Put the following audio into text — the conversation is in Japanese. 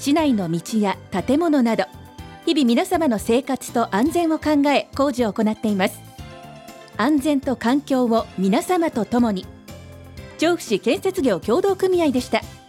市内の道や建物など、日々皆様の生活と安全を考え工事を行っています。安全と環境を皆様と共に。調布市建設業協同組合でした。